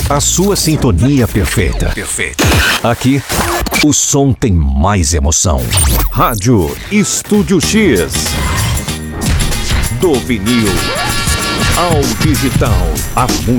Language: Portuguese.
A sua sintonia perfeita. Aqui, o som tem mais emoção. Rádio Estúdio X. Do vinil ao digital, a música